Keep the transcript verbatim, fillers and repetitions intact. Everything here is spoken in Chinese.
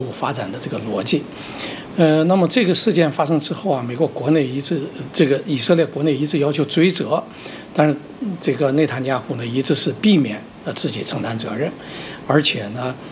发展的这个逻辑。呃，那么这个事件发生之后啊，美国国内一直这个以色列国内一直要求追责，但是这个内塔尼亚胡呢一直是避免呃自己承担责任，而且呢